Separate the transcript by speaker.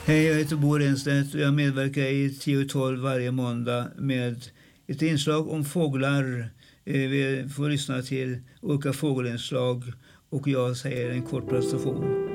Speaker 1: Hej, jag heter Bo Renstedt och jag medverkar i 10-12 varje måndag med ett inslag om fåglar. Vi får lyssna till olika fågelinslag och jag säger en kort presentation.